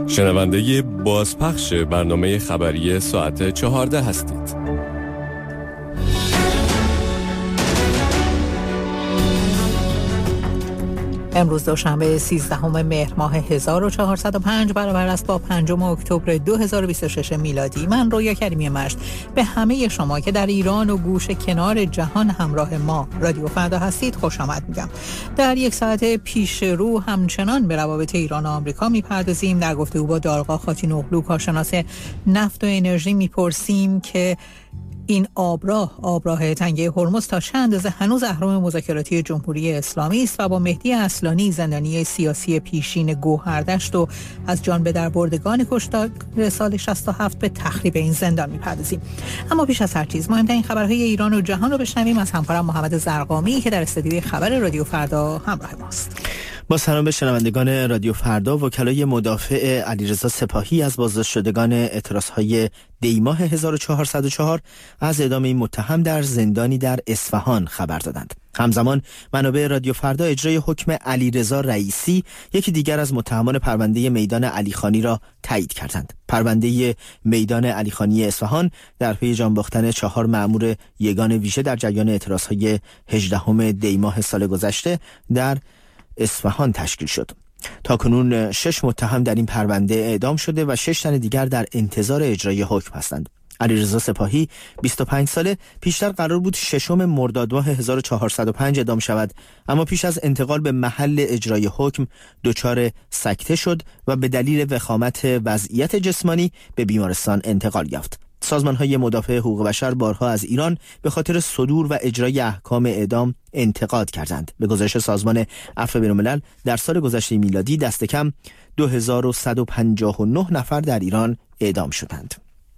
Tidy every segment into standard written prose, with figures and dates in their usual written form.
شنونده بازپخش برنامه خبری ساعت 14 هستید. امروز دوشنبه 13 مهر ماه 1405 برابر است با 5 اکتبر 2026 میلادی. من رویا کریمی مشت به همه شما که در ایران و گوشه کنار جهان همراه ما رادیو فردا هستید خوش آمد میگم. در یک ساعت پیش رو همچنان به روابط ایران و آمریکا میپردازیم. در گفتگو با دارقا خاتین اغلو کارشناس نفت و انرژی میپرسیم که این آبراه تنگه هرمز تا چه اندازه هنوز اهرم مذاکراتی جمهوری اسلامی است و با مهدی اصلانی زندانی سیاسی پیشین گوهردشت و از جان به در بردگان کشتار سال 67 به تخریب این زندان می‌پردازیم. اما پیش از هر چیز مهمترین خبرهای ایران و جهان رو بشنویم از همکارم محمد زرقامی که در استودیوی خبر رادیو فردا همراه ماست. با سلام به شنوندگان رادیو فردا. وکلای مدافع علیرضا سپاهی از بازداشت شدگان اعتراضهای دی‌ماه 1404 از اعدام این متهم در زندانی در اصفهان خبر دادند. همزمان منابع رادیو فردا اجرای حکم علیرضا رئیسی، یکی دیگر از متهمان پرونده میدان علیخانی را تایید کردند. پرونده میدان علیخانی اصفهان در پی جان باختن 4 مأمور یگان ویژه در جریان اعتراضهای 18 دی‌ماه سال گذشته در اصفهان تشکیل شد. تاکنون 6 متهم در این پرونده اعدام شده و 6 تن دیگر در انتظار اجرای حکم هستند. علیرضا سپاهی 25 ساله پیشتر قرار بود 6 مرداد ماه 1405 اعدام شود، اما پیش از انتقال به محل اجرای حکم دچار سکته شد و به دلیل وخامت وضعیت جسمانی به بیمارستان انتقال یافت. سازمان‌های مدافع حقوق بشر بارها از ایران به خاطر صدور و اجرای احکام اعدام انتقاد کردند. به گزارش سازمان عفو بین‌الملل در سال گذشته میلادی دست کم 2159 نفر در ایران اعدام شدند.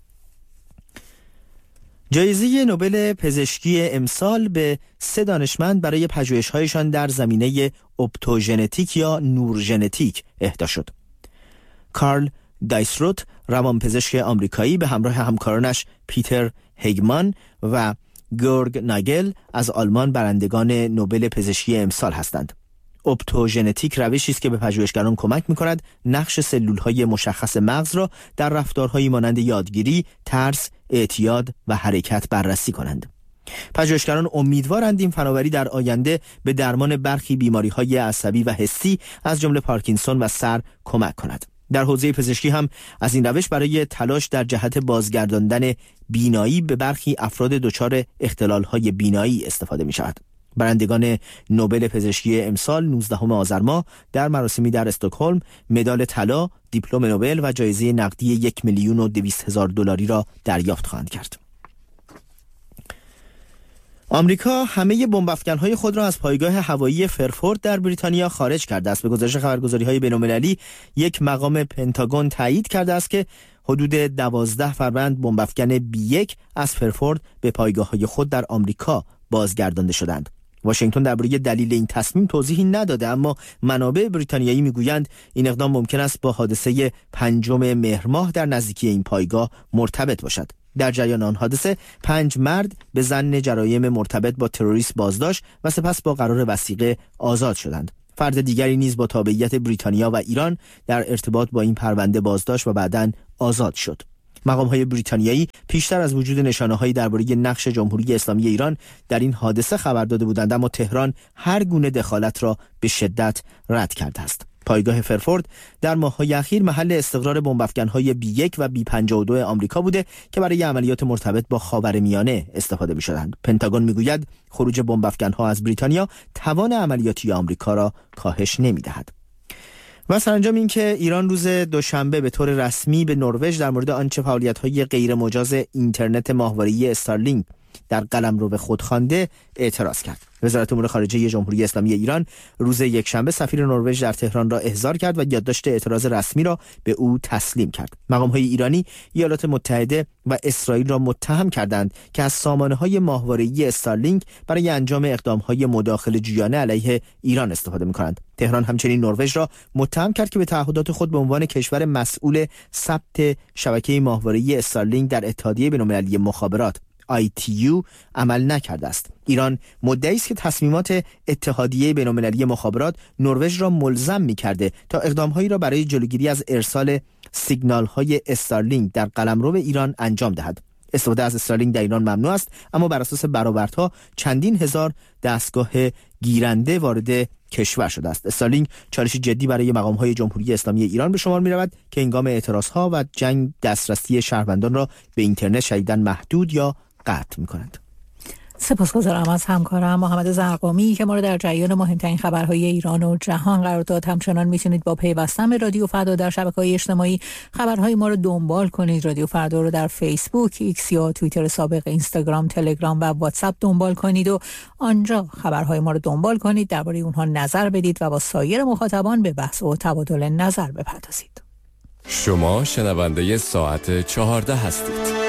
جایزه نوبل پزشکی امسال به 3 دانشمند برای پژوهش‌هایشان در زمینه اپتوژنتیک یا نورژنتیک اهدا شد. کارل دایسروت روانپزشک آمریکایی به همراه همکارانش پیتر هگمان و گورگ ناگل از آلمان برندگان نوبل پزشکی امسال هستند. اپتوژنتیک روشی است که به پژوهشگران کمک می‌کند نقش سلول‌های مشخص مغز را در رفتارهایی مانند یادگیری، ترس، اعتیاد و حرکت بررسی کنند. پژوهشگران امیدوارند این فناوری در آینده به درمان برخی بیماری‌های عصبی و حسی از جمله پارکینسون و سر کمک کند. در حوزه پزشکی هم از این روش برای تلاش در جهت بازگرداندن بینایی به برخی افراد دچار اختلال‌های بینایی استفاده می‌شود. برندگان نوبل پزشکی امسال 19 آذر ماه در مراسمی در استکهلم مدال طلا، دیپلم نوبل و جایزه نقدی 1,200,000 دلاری را دریافت خواهند کرد. آمریکا همه بمب‌افکن‌های خود را از پایگاه هوایی فرفورد در بریتانیا خارج کرده است. به گزارش خبرگزاری‌های بین‌المللی یک مقام پنتاگون تایید کرده است که حدود 12 فروند بمب‌افکن B1 از فرفورد به پایگاه‌های خود در آمریکا بازگردانده شدند. واشنگتن درباره دلیل این تصمیم توضیحی نداده، اما منابع بریتانیایی میگویند این اقدام ممکن است با حادثه 5 مهر ماه در نزدیکی این پایگاه مرتبط باشد. در جریان آن حادثه 5 مرد به ظن جرایم مرتبط با تروریسم بازداشت و سپس با قرار وثیقه آزاد شدند. فرد دیگری نیز با تابعیت بریتانیا و ایران در ارتباط با این پرونده بازداشت و بعداً آزاد شد. مقام‌های بریتانیایی پیشتر از وجود نشانه‌هایی درباره نقش جمهوری اسلامی ایران در این حادثه خبر داده بودند، اما تهران هر گونه دخالت را به شدت رد کرده است. پایگاه فرفورد در ماه‌های اخیر محل استقرار بمب‌افکن‌های B1 و B52 آمریکا بوده که برای عملیات مرتبط با خاورمیانه استفاده می‌شدند. پنتاگون می‌گوید خروج بمب‌افکن‌ها از بریتانیا توان عملیاتی آمریکا را کاهش نمی‌دهد. و سرانجام این که ایران روز دوشنبه به طور رسمی به نروژ در مورد آنچه فعالیت‌های غیر مجاز اینترنت ماهواره‌ای استارلینک در قلمرو خود خوانده اعتراض کرد. وزارت امور خارجه جمهوری اسلامی ایران روز یکشنبه سفیر نروژ در تهران را احضار کرد و یادداشت اعتراض رسمی را به او تسلیم کرد. مقام‌های ایرانی ایالات متحده و اسرائیل را متهم کردند که از سامانه‌های ماهواره‌ای استارلینک برای انجام اقدام‌های مداخله‌جویانه علیه ایران استفاده می‌کنند. تهران همچنین نروژ را متهم کرد که به تعهدات خود به عنوان کشور مسئول ثبت شبکه ماهواره‌ای استارلینک در اتحادیه بین‌المللی مخابرات ITU عمل نکرده است. ایران مدعی است که تصمیمات اتحادیه بین‌المللی مخابرات نروژ را ملزم می‌کرده تا اقدام‌هایی را برای جلوگیری از ارسال سیگنال‌های استارلینک در قلمرو ایران انجام دهد. استفاده از استارلینک در ایران ممنوع است، اما بر اساس برآوردها چندین هزار دستگاه گیرنده وارد کشور شده است. استارلینک چالش جدی برای مقام‌های جمهوری اسلامی ایران به شمار می‌رود که هنگام اعتراضها و جنگ دسترسی شهروندان را به اینترنت شدیداً محدود یا قطع می‌کند. سپاسگزارم از همکارم محمد زرقامی که ما رو در جریان مهمترین خبرهای ایران و جهان قرار داد. همچنان میتونید با پیوستن به رادیو فردا در شبکه‌های اجتماعی خبرهای ما رو دنبال کنید. رادیو فردا رو در فیسبوک، ایکس یا توییتر سابق، اینستاگرام، تلگرام و واتساپ دنبال کنید و آنجا خبرهای ما رو دنبال کنید، درباره اونها نظر بدید و با سایر مخاطبان به بحث و تبادل نظر بپردازید. شما شنونده ساعت 14 هستید.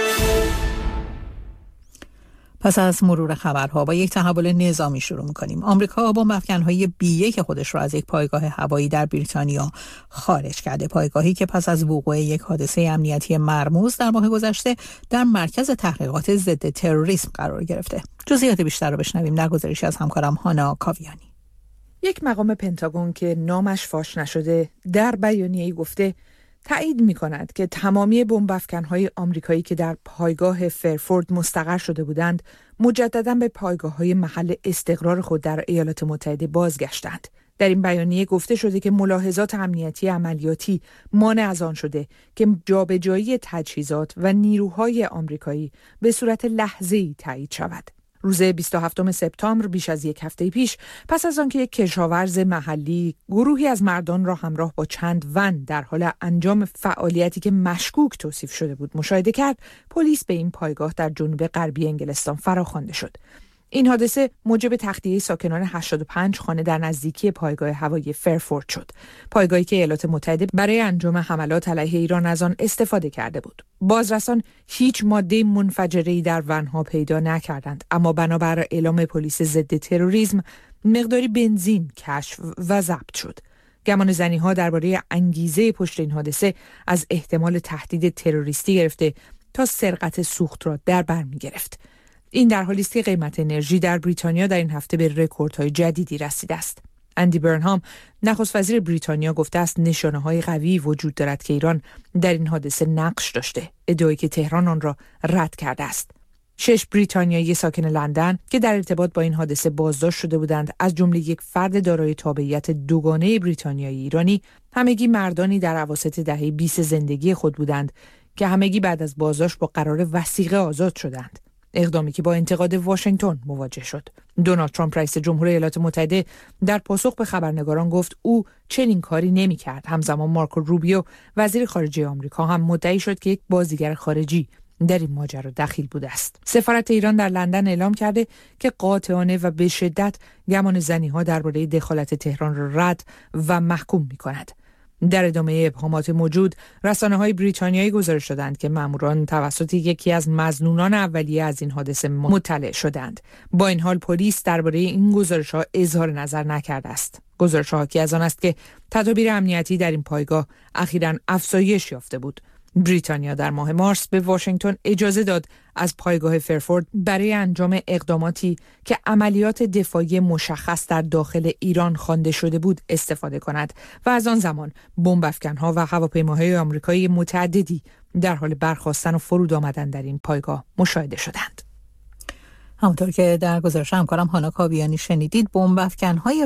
پس از مرور خبرها با یک تحول نظامی شروع می‌کنیم. آمریکا با بمب‌افکن‌های B1 خودش را از یک پایگاه هوایی در بریتانیا خارج کرده. پایگاهی که پس از وقوع یک حادثه امنیتی مرموز در ماه گذشته در مرکز تحقیقات ضد تروریسم قرار گرفته. جزئیات بیشتر را بشنویم در گزارشی از همکارم هانا کاویانی. یک مقام پنتاگون که نامش فاش نشده در بیانیه‌ای گفته تایید می‌کند که تمامی بمب‌افکن‌های آمریکایی که در پایگاه فرفورد مستقر شده بودند مجدداً به پایگاه‌های محل استقرار خود در ایالات متحده بازگشتند. در این بیانیه گفته شده که ملاحظات امنیتی عملیاتی مانع از آن شده که جابجایی تجهیزات و نیروهای آمریکایی به صورت لحظه‌ای تایید شود. روز 27 سپتامبر بیش از یک هفته پیش پس از آنکه یک کشاورز محلی گروهی از مردان را همراه با چند ون در حال انجام فعالیتی که مشکوک توصیف شده بود مشاهده کرد، پلیس به این پایگاه در جنوب غربی انگلستان فراخوانده شد. این حادثه موجب تخلیه ساکنان 85 خانه در نزدیکی پایگاه هوایی فرفورد شد. پایگاهی که ایالات متحده برای انجام حملات علیه ایران از آن استفاده کرده بود. بازرسان هیچ ماده منفجره‌ای در ونها پیدا نکردند، اما بنابر اعلام پلیس ضد تروریسم مقداری بنزین کشف و ضبط شد. گمانه‌زنی‌ها درباره انگیزه پشت این حادثه از احتمال تهدید تروریستی گرفته تا سرقت سوخت را در بر می‌گرفت. این در حالی است که قیمت انرژی در بریتانیا در این هفته به رکوردهای جدیدی رسیده است. اندی برنهام نخست وزیر بریتانیا گفته است نشانه‌های قوی وجود دارد که ایران در این حادثه نقش داشته، ادعایی که تهران آن را رد کرده است. 6 بریتانیایی ساکن لندن که در ارتباط با این حادثه بازداشت شده بودند، از جمله یک فرد دارای تابعیت دوگانه بریتانیایی ایرانی، همگی مردانی در اواسط دهه 20 زندگی خود بودند که همگی بعد از بازداشت با قرار وثیقه آزاد شدند. اقدامی که با انتقاد واشنگتن مواجه شد. دونالد ترامپ رئیس جمهور ایالات متحده در پاسخ به خبرنگاران گفت او چنین کاری نمی‌کرد. همزمان مارکو روبیو وزیر خارجه آمریکا هم مدعی شد که یک بازیگر خارجی در این ماجرا دخیل بوده است. سفارت ایران در لندن اعلام کرده که قاطعانه و به شدت گمانه‌زنی‌ها درباره دخالت تهران را رد و محکوم می‌کند. در ادامه ابهامات موجود، رسانه‌های بریتانیایی گزارش دادند که ماموران توسط یکی از مظنونان اولیه از این حادثه مطلع شدند. با این حال پلیس درباره این گزارش‌ها اظهار نظر نکرده است. گزارش‌ها حاکی از آن است که تدابیر امنیتی در این پایگاه اخیراً افزایش یافته بود. بریتانیا در ماه مارس به واشنگتن اجازه داد از پایگاه فرفورد برای انجام اقداماتی که عملیات دفاعی مشخص در داخل ایران خوانده شده بود استفاده کند و از آن زمان بمب‌افکن‌ها و هواپیماهای آمریکایی متعددی در حال برخاستن و فرود آمدن در این پایگاه مشاهده شدند. همونطور که در گزارش همکارم هانا کاویانی شنیدید، بمب‌افکن‌های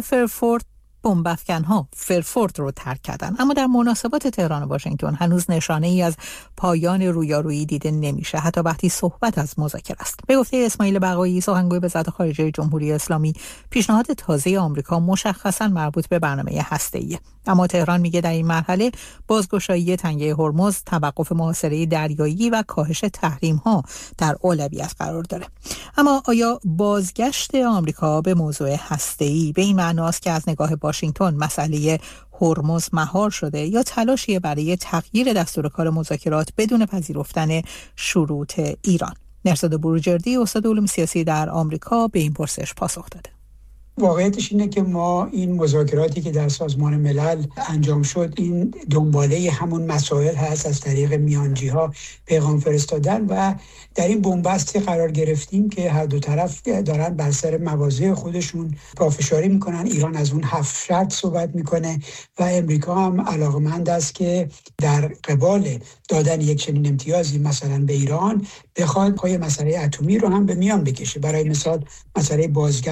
بمب‌افکن‌ها فرفورد رو ترک کردن، اما در مناسبات تهران و واشنگتن هنوز نشانه ای از پایان رویارویی دیده نمیشه، حتی وقتی صحبت از مذاکره است. به گفته اسماعیل بقایی، سخنگوی وزارت خارجه جمهوری اسلامی، پیشنهاد تازه آمریکا مشخصاً مربوط به برنامه هسته‌ایه، اما تهران میگه در این مرحله بازگشایی تنگه هرمز، توقف محاصره دریایی و کاهش تحریم‌ها در اولویت قرار داره. اما آیا بازگشت آمریکا به موضوع هسته‌ای به این معناست که از نگاه واشنگتن مسئله هرمز مهار شده یا تلاشی برای تغییر دستور کار مذاکرات بدون پذیرفتن شروط ایران؟ نرسد بروجردی، استاد علوم سیاسی در آمریکا، به این پرسش پاسخ داده. واقعیتش اینه که ما این مذاکراتی که در سازمان ملل انجام شد این دنباله همون مسائل هست، از طریق میانجی‌ها پیغام فرستادن و در این بنبستی قرار گرفتیم که هر دو طرف دارن بر سر مواضع خودشون پافشاری میکنن. ایران از اون 7 شرط صحبت میکنه و امریکا هم علاقمند است که در قبال دادن یک چنین امتیازی مثلا به ایران بخواد پای مسئله اتمی رو هم به میان بکشه. برای مثال مسئله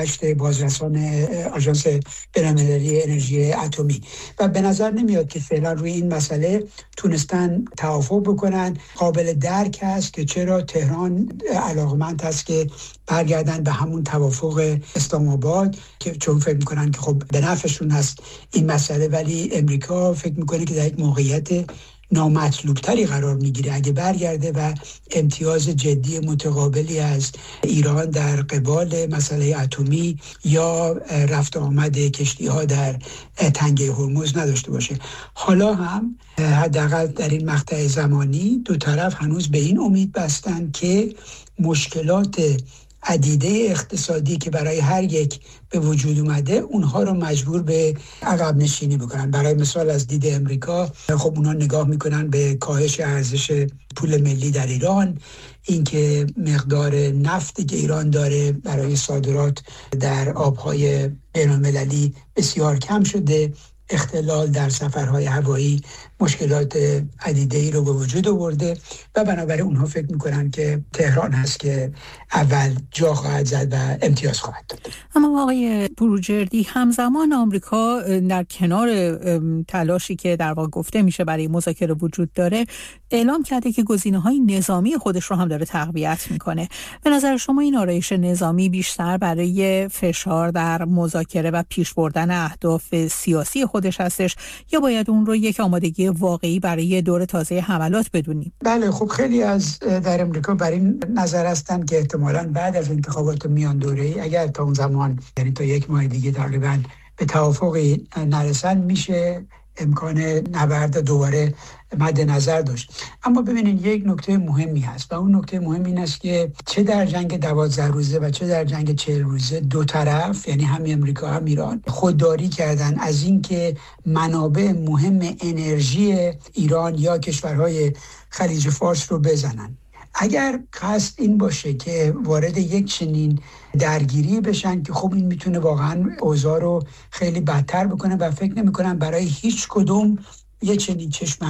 بازرسان آژانس بین‌المللی انرژی اتمی و به نظر نمیاد که فعلا روی این مسئله تونستن توافق بکنن. قابل درک است که چرا تهران علاقمند است که برگردن به همون توافق اسلام آباد که چون فکر میکنن که خب به نفعشون هست این مسئله، ولی امریکا فکر میکنه که در یک موقعیت نامطلوب تری قرار میگیره اگه برگرده و امتیاز جدی متقابلی از ایران در قبال مسئله اتمی یا رفت آمد کشتی ها در تنگه هرمز نداشته باشه. حالا هم حداقل در این مقطع زمانی دو طرف هنوز به این امید بستن که مشکلات عدیده اقتصادی که برای هر یک به وجود اومده اونها رو مجبور به عقب نشینی بکنن. برای مثال از دید امریکا خب اونها نگاه میکنن به کاهش ارزش پول ملی در ایران، اینکه مقدار نفتی که ایران داره برای صادرات در آبهای بین‌المللی بسیار کم شده، اختلال در سفرهای هوایی مشکلات عدیده‌ای رو به وجود آورده و بنابراین اونها فکر میکنن که تهران هست که اول جا خواهد زد و امتیاز خواهد داد. اما آقای بروجردی، همزمان آمریکا در کنار تلاشی که در واقع گفته میشه برای مذاکره وجود داره، اعلام کرده که گزینه‌های نظامی خودش رو هم داره تقویت میکنه. به نظر شما این آرایش نظامی بیشتر برای فشار در مذاکره و پیش بردن اهداف سیاسی خودش هستش یا باید اون رو یک آمادگی واقعی برای دور تازه حملات بدونیم؟ بله، خب خیلی از در امریکا بر این نظر هستن که احتمالاً بعد از انتخابات میان دوره‌ای اگر تا اون زمان، یعنی تا 1 ماه دیگه تقریباً، به توافقی نرسن میشه امکان نبرد دوباره مد نظر داشت. اما ببینید یک نکته مهمی هست و اون نکته مهم این است که چه در جنگ 12 روزه و چه در جنگ 40 روزه دو طرف، یعنی هم امریکا هم ایران، خودداری کردن از اینکه منابع مهم انرژی ایران یا کشورهای خلیج فارس رو بزنن. اگر قصد این باشه که وارد یک چنین درگیری بشن که خب این میتونه واقعا اوضاع رو خیلی بدتر بکنه و فکر نمی‌کنم برای هیچ کدوم یه چنین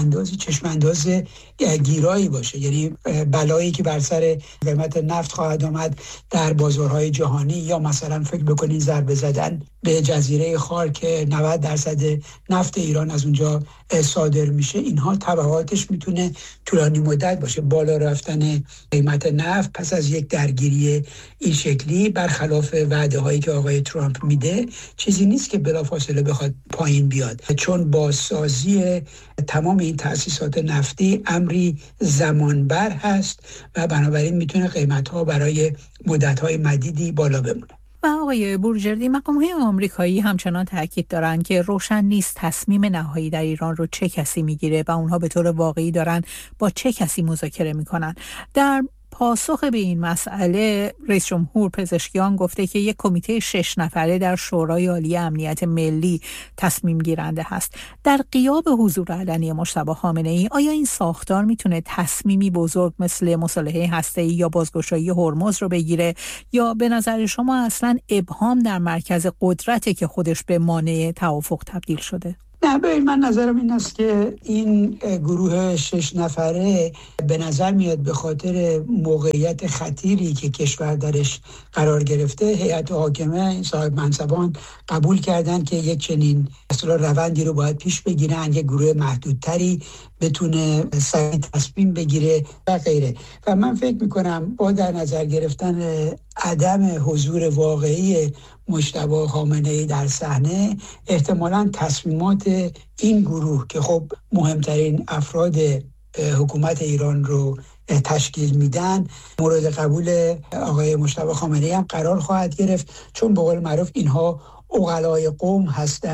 چشمانداز گیرایی باشه، یعنی بلایی که بر سر قیمت نفت خواهد آمد در بازارهای جهانی، یا مثلا فکر بکنین ضربه زدن به جزیره خار که 90% نفت ایران از اونجا صادر میشه. اینها تبعاتش میتونه طولانی مدت باشه. بالا رفتن قیمت نفت پس از یک درگیری این شکلی برخلاف وعده هایی که آقای ترامپ میده چیزی نیست که بلافاصله بخواد پایین بیاد، چون بازسازی تمام این تأسیسات نفتی امری زمانبر هست و بنابراین میتونه قیمت ها برای مدت های مدیدی بالا بمونه. و آقای بروجردی، مقام‌های آمریکایی همچنان تاکید دارن که روشن نیست تصمیم نهایی در ایران رو چه کسی میگیره و اونها به طور واقعی دارن با چه کسی مذاکره میکنن. در پاسخ به این مسئله رئیس جمهور پزشکیان گفته که یک کمیته 6 نفره در شورای عالی امنیت ملی تصمیم گیرنده هست. در غیاب حضور علنی مجتبی خامنه‌ای، آیا این ساختار میتونه تصمیمی بزرگ مثل مصالحه هسته‌ای یا بازگشایی هرمز رو بگیره، یا به نظر شما اصلا ابهام در مرکز قدرته که خودش به مانع توافق تبدیل شده؟ نه، من نظرم این است که این گروه 6 نفره به نظر میاد به خاطر موقعیت خطیری که کشور درش قرار گرفته، هیئت حاکمه، صاحب منصبان قبول کردن که یک چنین اصلا روندی رو باید پیش بگیرن، یک گروه محدودتری بتونه سریع تصمیم بگیره و غیره. و من فکر میکنم با در نظر گرفتن عدم حضور واقعی مجتبی خامنه‌ای در صحنه، احتمالاً تصمیمات این گروه که خب مهمترین افراد حکومت ایران رو تشکیل میدن، مورد قبول آقای مجتبی خامنه‌ای هم قرار خواهد گرفت، چون به قول معروف اینها عقلای قوم هستند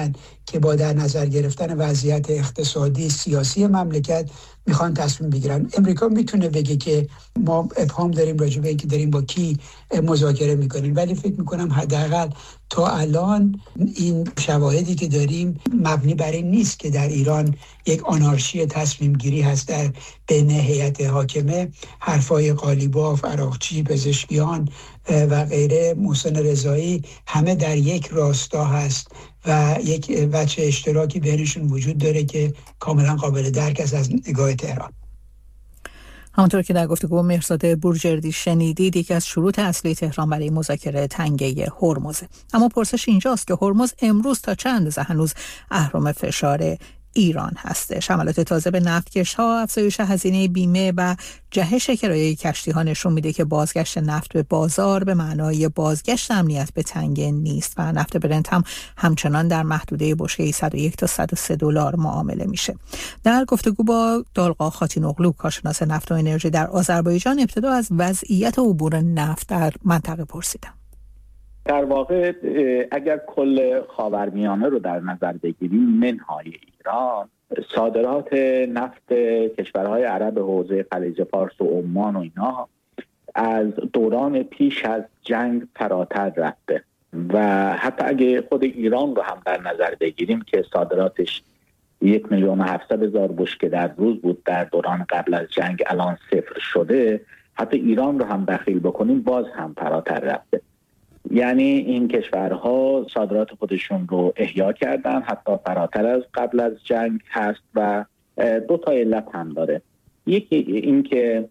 که با در نظر گرفتن وضعیت اقتصادی سیاسی مملکت میخوان تصمیم بگیرن. امریکا میتونه بگه که ما ابهام داریم راجع به اینکه داریم با کی مذاکره میکنیم، ولی فکر میکنم حداقل تا الان این شواهدی که داریم مبنی بر این نیست که در ایران یک آنارشی تصمیم گیری هست در بین هیئت حاکمه. حرفای قالیباف، عراقچی، پزشکیان و غیره، محسن رضایی، همه در یک راستا هست و یک وجه اشتراکی بینشون وجود داره که کاملا قابل درک است از نگاه تهران. همونطور که در گفتگو مهرزاد بورجردی شنیدید، یکی از شروط اصلی تهران برای مذاکره تنگه هرمزه. اما پرسش اینجاست که هرمز امروز تا چند اندازه هنوز اهرم فشار ایران هستش. حملات تازه به نفتکش‌ها، افزایش هزینه بیمه و جهش کرایه کشتی‌ها نشون میده که بازگشت نفت به بازار به معنای بازگشت امنیت به تنگه نیست و نفت برنت هم همچنان در محدوده بشکه‌ای 101 تا 103 دلار معامله میشه. در گفتگو با دالقا خاتینوغلو، کارشناس نفت و انرژی در آذربایجان، ابتدا از وضعیت عبور نفت در منطقه پرسیدم. در واقع اگر کل خاورمیانه رو در نظر بگیریم، منهای ایران، صادرات نفت کشورهای عرب حوزه خلیج فارس و عمان و اینا از دوران پیش از جنگ فراتر رفته و حتی اگه خود ایران رو هم در نظر بگیریم که صادراتش 1,700,000 بشکه در روز بود در دوران قبل از جنگ، الان 0 شده. حتی ایران رو هم دخیل بکنیم باز هم فراتر رفته. یعنی این کشورها صادرات خودشون رو احیا کردن، حتی فراتر از قبل از جنگ هست و 2 تا علت هم داره. یکی این که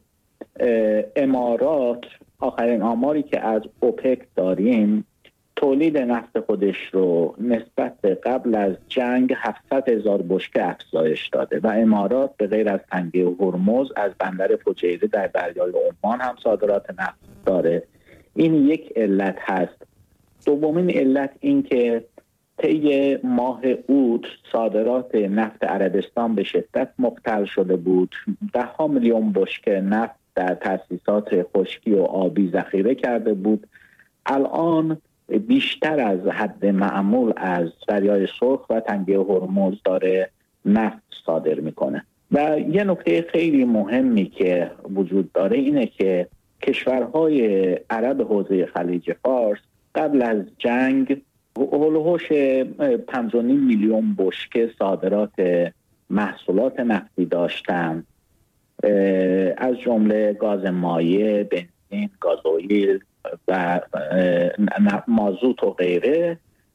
امارات، آخرین آماری که از اوپک داریم، تولید نفت خودش رو نسبت به قبل از جنگ 700,000 بشکه افزایش داده و امارات به غیر از تنگه هرمز از بندر فجیره در دریای عمان هم صادرات نفت داره. این یک علت هست. دومین علت این که طی ماه اوت صادرات نفت عربستان به شدت مختل شده بود. 10 میلیون بشکه نفت در تأسیسات خشکی و آبی ذخیره کرده بود. الان بیشتر از حد معمول از دریای سرخ و تنگه هرمز داره نفت صادر میکنه. و یه نکته خیلی مهمی که وجود داره اینه که کشورهای عرب حوزه خلیج فارس قبل از جنگ هولوش 5.5 میلیون بشکه صادرات محصولات نفتی داشتن، از جمله گاز مایع، بنزین، گازوئیل و مازوت و غیره.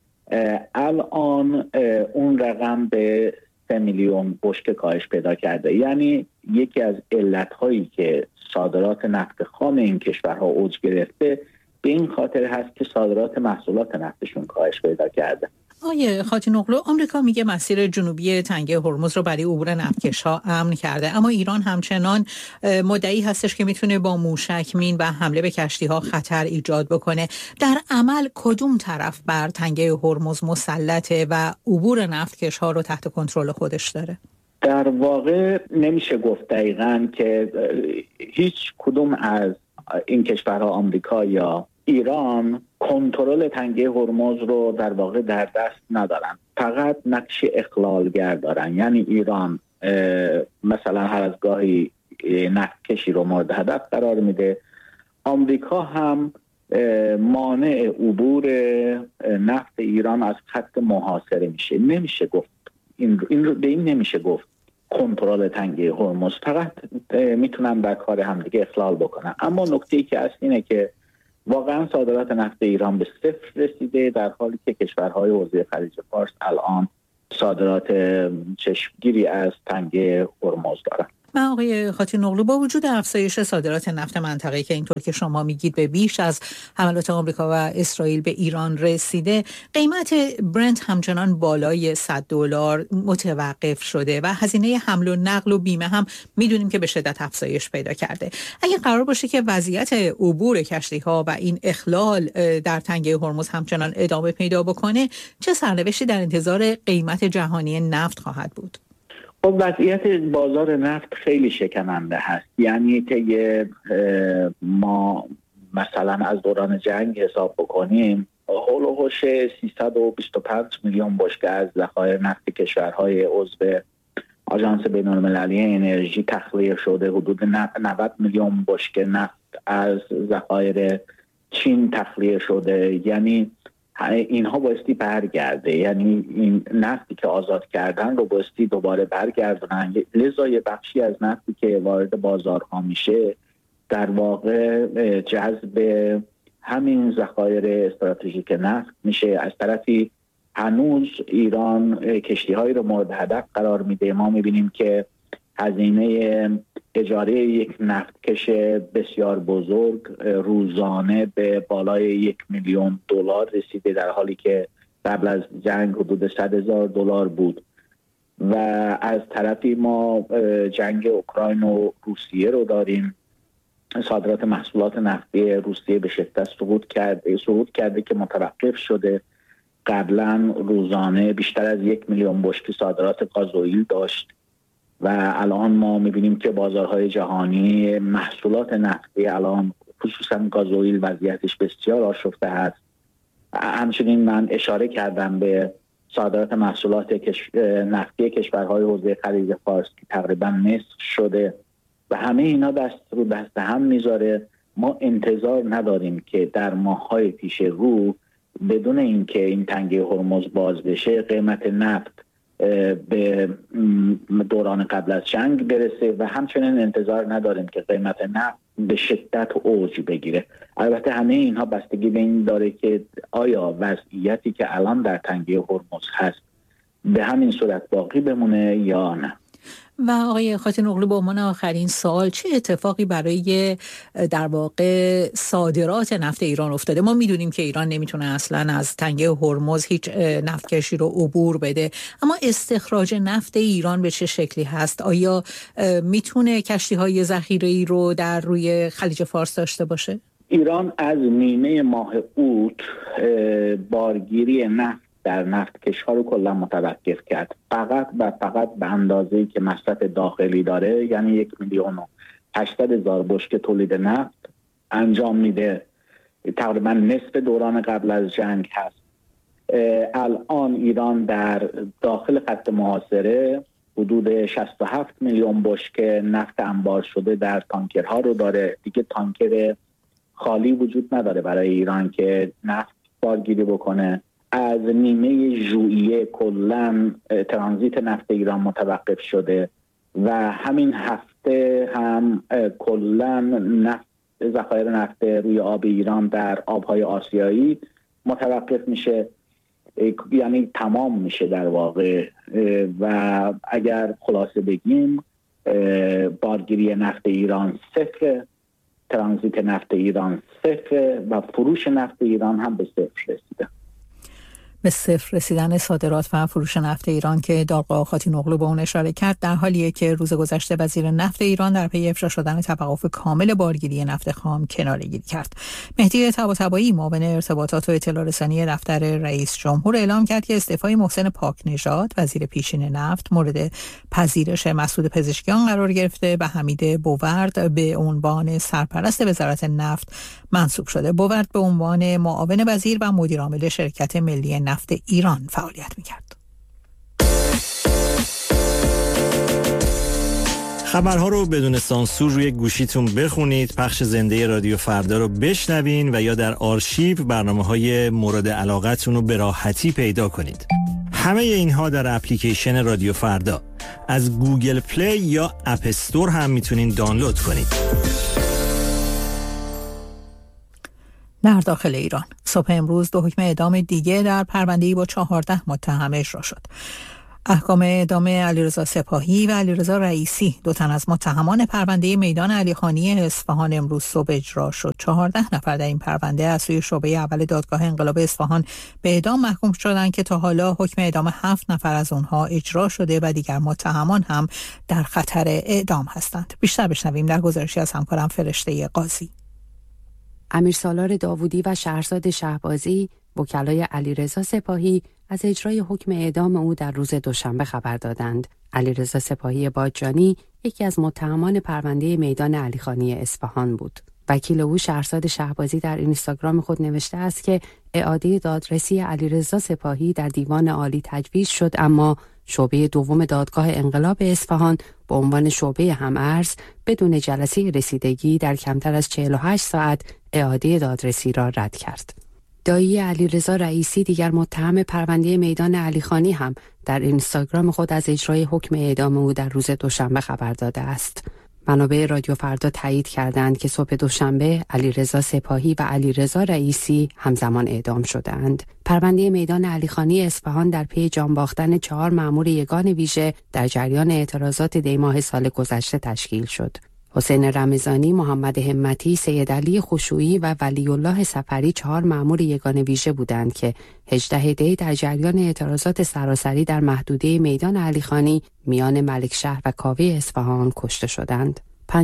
الان اون رقم به 3 میلیون بشکه کاهش پیدا کرده. یعنی یکی از علت‌هایی که صادرات نفت خام این کشورها اوج گرفته به این خاطر هست که صادرات محصولات نفتشون کاهش پیدا کرده. آقای خاتینوغلو، آمریکا میگه مسیر جنوبی تنگه هرمز رو برای عبور نفتکش‌ها امن کرده، اما ایران همچنان مدعی هستش که میتونه با موشک مین و حمله به کشتی‌ها خطر ایجاد بکنه. در عمل کدوم طرف بر تنگه هرمز مسلطه و عبور نفتکش‌ها رو تحت کنترل خودش داره؟ در واقع نمیشه گفت دقیقاً که هیچ کدوم از این کشورها، آمریکا یا ایران، کنترل تنگه هرمز رو در واقع در دست ندارن، فقط نقش اخلالگر دارن. یعنی ایران مثلا هر از گاهی نفتکشی رو مورد هدف قرار میده، آمریکا هم مانع عبور نفت ایران از خط محاصره میشه. نمیشه گفت این نمیشه گفت کنترل تنگه هرمز، فقط میتونن در کار همدیگه اخلال بکنن. اما نکته‌ای که هست اینه که واقعا صادرات نفت ایران به 0 رسیده، در حالی که کشورهای حوزه خلیج فارس الان صادرات چشمگیری از تنگه هرمز دارن. آقای خاتینوغلو، با وجود افزایش صادرات نفت منطقه‌ای که اینطور که شما میگید به بیش از حملات آمریکا و اسرائیل به ایران رسیده، قیمت برنت همچنان بالای 100 دلار متوقف شده و هزینه حمل و نقل و بیمه هم میدونیم که به شدت افزایش پیدا کرده. اگه قرار باشه که وضعیت عبور کشتی‌ها و این اخلال در تنگه هرمز همچنان ادامه پیدا بکنه، چه سرنوشتی در انتظار قیمت جهانی نفت خواهد بود؟ خب وضعیت بازار نفت خیلی شکننده هست. یعنی طی ما مثلا از دوران جنگ حساب بکنیم، هولوحش 325 میلیون بشکه از ذخایر نفت کشورهای عضو آژانس بین‌المللی انرژی تخلیه شده. حدود 90 میلیون بشکه نفت از ذخایر چین تخلیه شده. یعنی اینها بایستی برگرده، یعنی این نفتی که آزاد کردن رو بایستی دوباره برگردونن. لذا یه بخشی از نفتی که وارد بازارها میشه در واقع جذب همین ذخایر استراتژیک نفت میشه. از طرفی هنوز ایران کشتی‌هایی رو مورد هدف قرار میده. ما میبینیم که هزینه اجاره یک نفتکش بسیار بزرگ روزانه به بالای 1 میلیون دلار رسیده، در حالی که قبل از جنگ حدود 100,000 دلار بود. و از طرفی ما جنگ اوکراین و روسیه رو داریم. صادرات محصولات نفتی روسیه به شدت صعود کرده که متوقف شده. قبلا روزانه بیشتر از 1 میلیون بشکه صادرات گازوئیل داشت و الان ما میبینیم که بازارهای جهانی محصولات نفتی الان خصوصا گازوئیل وضعیتش بسیار آشفته هست. همچنین من اشاره کردم به صادرات محصولات نفتی کشورهای حوزه خلیج فارس که تقریبا نصف شده و همه اینا دست رو دست هم میذاره. ما انتظار نداریم که در ماه‌های پیش رو بدون اینکه این تنگه هرمز باز بشه قیمت نفت به دوران قبل از جنگ برسه و همچنین انتظار نداریم که قیمت نفت به شدت اوج بگیره. البته همه اینها بستگی به این داره که آیا وضعیتی که الان در تنگه هرمز هست به همین صورت باقی بمونه یا نه. و آقای خاتون اغلو، به عنوان آخرین سوال، چه اتفاقی برای در واقع صادرات نفت ایران افتاده؟ ما میدونیم که ایران نمیتونه اصلا از تنگه هرمز هیچ نفتکشی رو عبور بده، اما استخراج نفت ایران به چه شکلی هست؟ آیا میتونه کشتی‌های ذخیره‌ای رو در روی خلیج فارس داشته باشه؟ ایران از نیمه ماه اوت بارگیری نفت در نفتکش ها رو کلا متوقف کرد، فقط به اندازه‌ای که مصرف داخلی داره، یعنی 1,800,000 بشکه تولید نفت انجام میده. تقریبا نصف دوران قبل از جنگ هست. الان ایران در داخل خط محاصره حدود 67 میلیون بشکه نفت انبار شده در تانکرها رو داره. دیگه تانکر خالی وجود نداره برای ایران که نفت بارگیری بکنه. از نیمه ژوئیه کلاً ترانزیت نفت ایران متوقف شده و همین هفته هم کلاً ذخایر نفت روی آب ایران در آبهای آسیایی متوقف میشه، یعنی تمام میشه در واقع. و اگر خلاصه بگیم بارگیری نفت ایران صفر، ترانزیت نفت ایران صفر و فروش نفت ایران هم به صفر رسیده. به صفر رسیدن صادرات و فروش نفت ایران که آقای خاتون اغلو به اون اشاره کرد در حالیه که روز گذشته وزیر نفت ایران در پی افشا شدن توقف کامل بارگیری نفت خام کناره‌گیری کرد. مهدی طباطبایی معاون ارتباطات و اطلاع رسانی دفتر رئیس جمهور اعلام کرد که استعفای محسن پاکنژاد وزیر پیشین نفت مورد پذیرش مسعود پزشکیان قرار گرفته و حمید بوورد به عنوان سرپرست وزارت نفت منصوب شده. بوورد به عنوان معاون وزیر و مدیر عامل شرکت ملی نفت ایران فعالیت می‌کرد. خبرها رو بدون سانسور روی گوشیتون بخونید، پخش زنده رادیو فردا رو بشنوین و یا در آرشیو برنامه‌های مورد علاقتون رو به راحتی پیدا کنید. همه اینها در اپلیکیشن رادیو فردا از گوگل پلی یا اپ استور هم میتونین دانلود کنید. در داخل ایران صبح امروز 2 حکم اعدام دیگه در پرونده‌ای با 14 متهم اجرا شد. احکام اعدام علیرضا سپاهی و علیرضا رئیسی، 2 تن از متهمان پرونده میدان علیخانی اصفهان امروز صبح اجرا شد. 14 نفر در این پرونده از سوی شعبه اول دادگاه انقلاب اصفهان به اعدام محکوم شدند که تا حالا حکم اعدام 7 نفر از اونها اجرا شده و دیگر متهمان هم در خطر اعدام هستند. بیشتر بشنویم در گزارشی از همکارم فرشته قاضی. امیرسالار داوودی و شهرزاد شهبازی، وکلای علیرضا سپاهی، از اجرای حکم اعدام او در روز دوشنبه خبر دادند. علیرضا سپاهی بادجانی یکی از متهمان پرونده میدان علیخانی اصفهان بود. وکیل او شهرزاد شهبازی در اینستاگرام خود نوشته است که اعاده دادرسی علیرضا سپاهی در دیوان عالی تجویز شد، اما شعبه دوم دادگاه انقلاب اصفهان به عنوان شعبه هم‌ارز بدون جلسه رسیدگی در کمتر از 48 ساعت اعاده دادرسی را رد کرد. دایی علیرضا رئیسی، دیگر متهم پرونده میدان علیخانی، هم در اینستاگرام خود از اجرای حکم اعدام او در روز دوشنبه خبر داده است. منابع رادیو فردا تایید کردند که صبح دوشنبه علیرضا سپاهی و علیرضا رئیسی همزمان اعدام شدند. پرونده میدان علیخانی اصفهان در پی جان باختن 4 مأمور یگان ویژه در جریان اعتراضات دی‌ماه سال گذشته تشکیل شد. حسین رمضانی، محمد همتی، سید علی خشوعی و ولی الله سفری 4 مأمور یگان ویژه بودند که 18 دی در جریان اعتراضات سراسری در محدوده میدان علیخانی میان ملکشهر و کاوه اصفهان کشته شدند.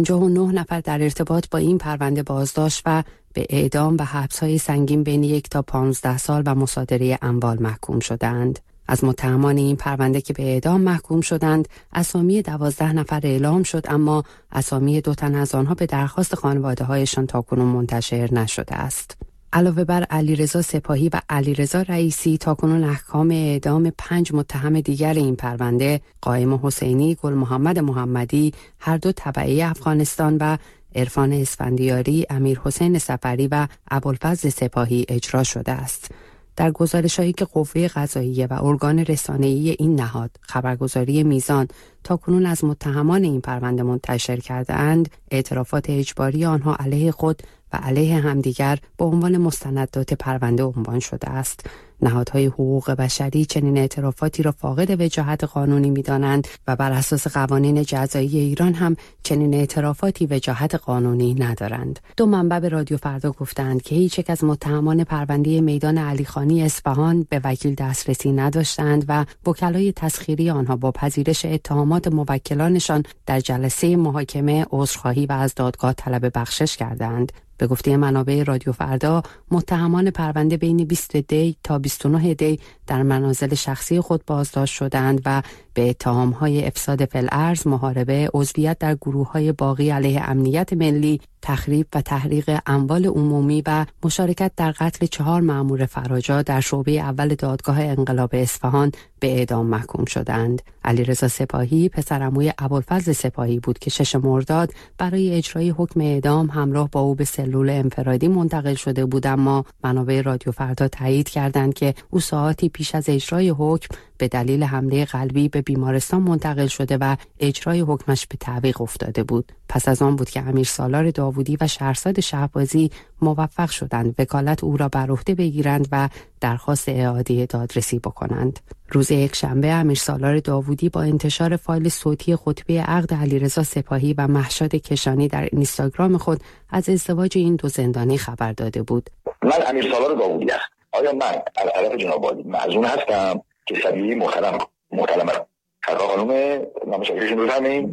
59 نفر در ارتباط با این پرونده بازداشت و به اعدام و حبس‌های سنگین بین 1 تا 15 سال و مصادره اموال محکوم شدند. از متهمان این پرونده که به اعدام محکوم شدند، اسامی 12 نفر اعلام شد، اما اسامی 2 تن از آنها به درخواست خانواده‌هایشان تاکنون منتشر نشده است. علاوه بر علیرضا سپاهی و علیرضا رئیسی، تاکنون احکام اعدام 5 متهم دیگر این پرونده، قائم حسینی، گل محمد محمدی، هر دو تبعی افغانستان، و عرفان اسفندیاری، امیر حسین سفری و ابوالفضل سپاهی اجرا شده است. در گزارش‌هایی که قوه قضاییه و ارگان رسانه‌ای این نهاد، خبرگزاری میزان، تاکنون از متهمان این پرونده منتشر کرده‌اند، اعترافات اجباری آنها علیه خود و علیه همدیگر به عنوان مستندات پرونده عنوان شده است. نهادهای حقوق بشری چنین اعترافاتی را فاقد وجاهت قانونی می‌دانند و بر اساس قوانین جزایی ایران هم چنین اعترافاتی وجاهت قانونی ندارند. 2 منبع به رادیو فردا گفتند که هیچ یک از متهمان پرونده میدان علیخانی اصفهان به وکیل دسترسی نداشتند و وکلای تسخیری آنها با پذیرش اتهامات موکلانشان در جلسه محاکمه عذرخواهی و از دادگاه طلب بخشش کردند. به گفته منابع رادیو فردا، متهمان پرونده بین 20 دی تا 29 دی در منازل شخصی خود بازداشت شدند و به اتهام‌های افساد فی‌الارض، محاربه، عضویت در گروه‌های باغی علیه امنیت ملی، تخریب و تحریق اموال عمومی و مشارکت در قتل 4 مأمور فراجا در شعبه اول دادگاه انقلاب اصفهان به اعدام محکوم شدند. علیرضا سپاهی پسرعموی ابوالفضل سپاهی بود که 6 مرداد برای اجرای حکم اعدام همراه با او به سلول انفرادی منتقل شده بود، اما منابع رادیو فردا تایید کردند که او ساعاتی پیش از اجرای حکم به دلیل حمله قلبی به بیمارستان منتقل شده و اجرای حکمش به تعویق افتاده بود. پس از آن بود که امیر سالار داوودی و شهرزاد شهبازی موفق شدند وکالت او را بر عهده بگیرند و درخواست اعاده دادرسی بکنند. روز یکشنبه امیر سالار داوودی با انتشار فایل صوتی خطبه عقد علیرضا سپاهی و مهشاد کشانی در اینستاگرام خود از ازدواج این 2 زندانی خبر داده بود. من امیر سالار داوودی هستم. آیا من از طرف جناب عالی معزون هستم که صدیقه محترمه فردا خانم نامشکرشون رو همین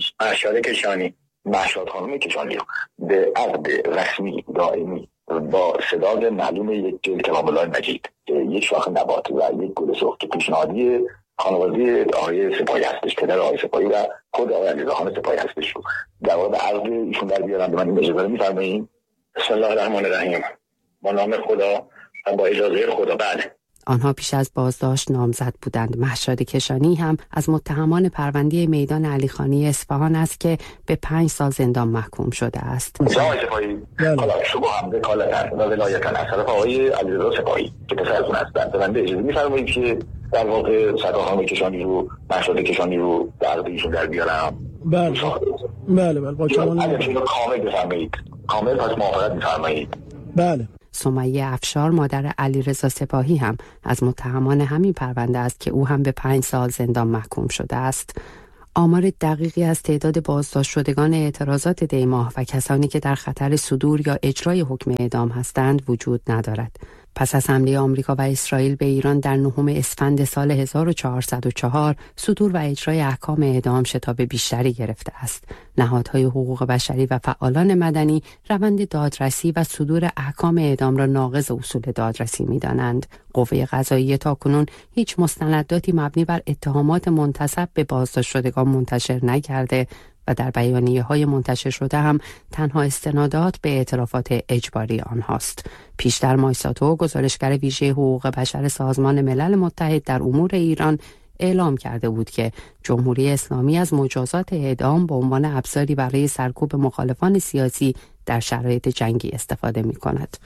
مهشاد خانم کشانی به عقد رسمی دائمی با صداد معلوم یک جلد کلام الله مجید، یک شاخ نبات و یک گل سرخ که پیشنهادی خانواده آقای سپاهی هستش، پدر آقای سپاهی و خود آقای علیرضا خان سپاهی هستش، رو در واقع عقد ایشون در بیارم. به من این اجازه می‌فرمایید؟ بسم الله الرحمن الرحیم. با نام خدا و با اجازه خدا. بله. آنها پیش از بازداشت نامزد بودند. مهشاد کشانی هم از متهمان پرونده میدان علیخانی اصفهان است که به 5 سال زندان محکوم شده است. آقای سپاهی حالا شما هم وکالت و ولایت از طرف آقای علیرضا سپاهی که پسرتون هستند، به من اجازه می‌فرمایید که در واقع صداقان کشانی رو، مهشاد کشانی رو در عقد ایشون در بیارم؟ بله با شما. اگر اینو کامل بفرمایید، کامل پس موافقت می‌فرمایید؟ بله. سمیه افشار، مادر علیرضا سپاهی، هم از متهمان همین پرونده است که او هم به 5 سال زندان محکوم شده است. آمار دقیقی از تعداد بازداشت شدگان اعتراضات دی‌ماه و کسانی که در خطر صدور یا اجرای حکم اعدام هستند وجود ندارد. پس از حمله آمریکا و اسرائیل به ایران در 9 اسفند سال 1404 صدور و اجرای احکام اعدام شتاب بیشتری گرفته است. نهادهای حقوق بشری و فعالان مدنی روند دادرسی و صدور احکام اعدام را ناقض اصول دادرسی می‌دانند. قوه قضاییه تاکنون هیچ مستنداتی مبنی بر اتهامات منتسب به بازداشت شدگان منتشر نکرده و در بیانیه‌های منتشر شده هم تنها استنادات به اعترافات اجباری آنهاست. پیشتر مایساتو، گزارشگر ویژه حقوق بشر سازمان ملل متحد در امور ایران، اعلام کرده بود که جمهوری اسلامی از مجازات اعدام به عنوان ابزاری برای سرکوب مخالفان سیاسی در شرایط جنگی استفاده می‌کند.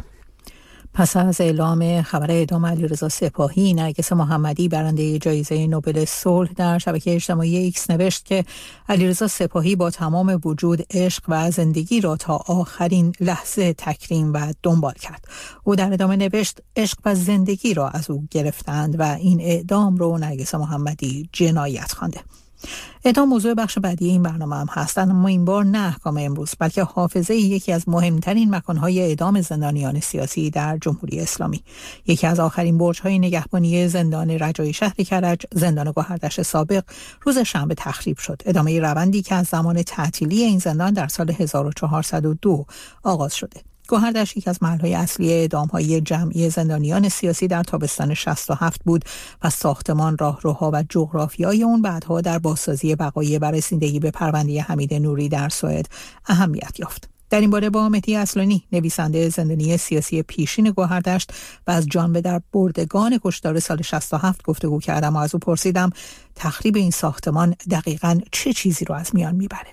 پس از اعلام خبر اعدام علیرضا سپاهی، نرگس محمدی برنده جایزه نوبل صلح در شبکه اجتماعی ایکس نوشت که علیرضا سپاهی با تمام وجود عشق و زندگی را تا آخرین لحظه تکریم و دنبال کرد. او در ادامه نوشت عشق و زندگی را از او گرفتند و این اعدام را نرگس محمدی جنایت خوانده. اعدام موضوع بخش بعدی این برنامه هم هستند، اما این بار نه احکام امروز بلکه حافظه یکی از مهمترین مکانهای اعدام زندانیان سیاسی در جمهوری اسلامی. یکی از آخرین برج‌های نگهبانی زندان رجایی شهر کرج، زندان گوهردشت سابق، روز شنبه تخریب شد. ادامه روندی که از زمان تعطیلی این زندان در سال 1402 آغاز شده. گوهردشت یک از محل‌های اصلی اعدام‌های جمعی زندانیان سیاسی در تابستان 67 بود و ساختمان، راهروها و جغرافیای اون بعدها در بازسازی بقایع و رسیدگی به پرونده حمید نوری در سوئد اهمیت یافت. در این باره با مهدی اصلانی، نویسنده زندانی سیاسی پیشین گوهردشت و از جان در بردگان کشتار سال 67 گفتگو کردم و از او پرسیدم تخریب این ساختمان دقیقاً چه چیزی رو از میان میبره؟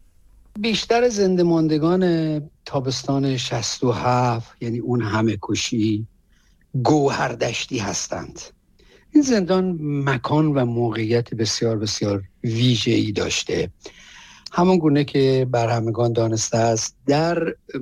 بیشتر زنده ماندگان تابستان 67، یعنی اون همه کشی، گوهردشتی هستند. این زندان مکان و موقعیت بسیار بسیار ویژه‌ای داشته. همون گونه که بر همگان دانسته است، در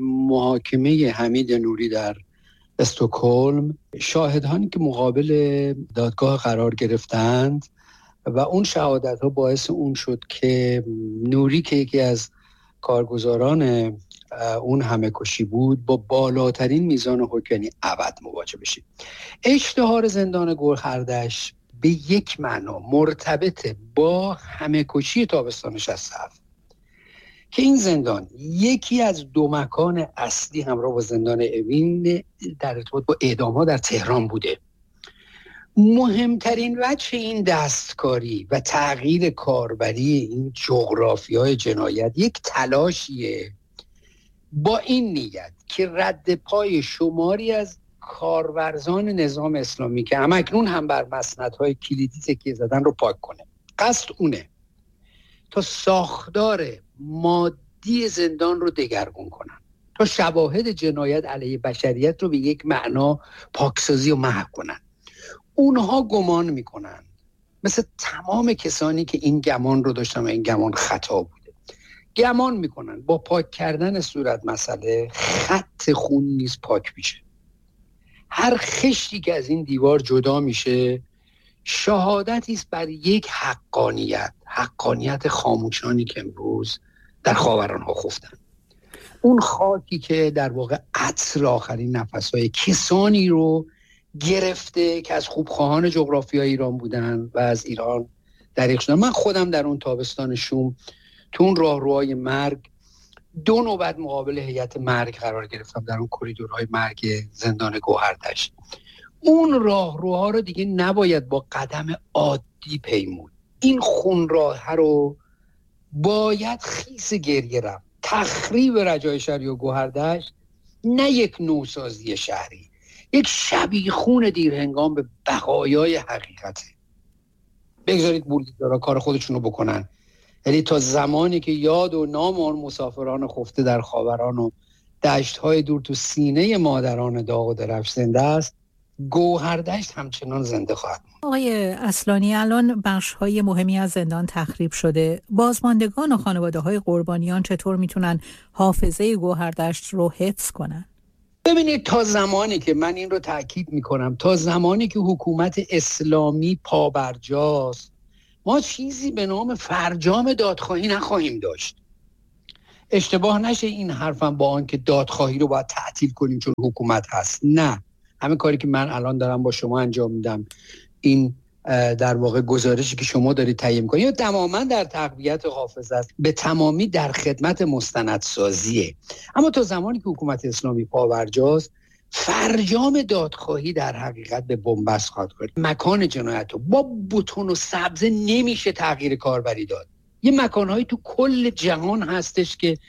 محاکمه حمید نوری در استکهلم، شاهدانی که مقابل دادگاه قرار گرفتند و اون شهادت‌ها باعث اون شد که نوری که یکی از کارگزاران اون همه کشی بود، با بالاترین میزان حکم، یعنی ابد، مواجه بشید. اشتهار زندان گوهردشت به یک معنا مرتبط با همه کشی تابستان 67 که این زندان یکی از دو مکان اصلی همراه با زندان اوین در ارتباط با اعدام‌ها در تهران بوده. مهمترین وجه این دستکاری و تغییر کاربری این جغرافیای جنایت یک تلاشیه با این نیت که رد پای شماری از کارورزان نظام اسلامی که همکنون هم بر مسندهای کلیدی تکیه زدن رو پاک کنه. قصد اونه تا ساختار مادی زندان رو دگرگون کنن، تا شواهد جنایت علیه بشریت رو به یک معنا پاکسازی و محو کنن. اونها گمان میکنن، مثل تمام کسانی که این گمان رو داشتن و این گمان خطا بوده، گمان میکنن با پاک کردن صورت مسئله خط خون نیز پاک میشه. هر خشتی که از این دیوار جدا میشه شهادتی است بر یک حقانیت خاموشانی که امروز در خاورانها خفتن. اون خاکی که در واقع عطر آخرین نفسهای کسانی رو گرفته که از خوبخواهان جغرافیای ایران بودن و از ایران دریغ شدن. من خودم در اون تابستان شوم تو اون راهروهای مرگ 2 نوبت مقابل هیئت مرگ قرار گرفتم در اون کریدورهای مرگ زندان گوهردشت. اون راهروها رو دیگه نباید با قدم عادی پیمود. این خونراه رو باید خیس گریه رفت. تخریب رجای شهری و گوهردشت نه یک نوسازی شهری، یک شبیخون دیرهنگام به بقایای حقیقته. بگذارید بولدارا کار خودشونو بکنن. یعنی تا زمانی که یاد و نام آن مسافران خفته در خاوران و دشت‌های دور تو سینه مادران داغ و درفش زنده است، گوهردشت همچنان زنده خواهد ماند. آقای اصلانی، الان بخش‌های مهمی از زندان تخریب شده. بازماندگان و خانواده‌های قربانیان چطور میتونن حافظه گوهردشت رو حفظ کنن؟ ببینید، تا زمانی که من این رو تأکید میکنم، تا زمانی که حکومت اسلامی پابرجاست، ما چیزی به نام فرجام دادخواهی نخواهیم داشت. اشتباه نشه این حرفم با آن که دادخواهی رو باید تعطیل کنیم چون حکومت هست. نه، همین کاری که من الان دارم با شما انجام میدم، این در واقع گزارشی که شما دارید تهیه میکنید یا تماما در تقویت حافظه است، به تمامی در خدمت مستندسازیه. اما تا زمانی که حکومت اسلامی پاورجاست، فرجام دادخواهی در حقیقت به بنبست خواهد کرد. مکان جنایت رو با بتون و سبزه نمیشه تغییر کاربری داد. یه مکانهایی تو کل جهان هستش که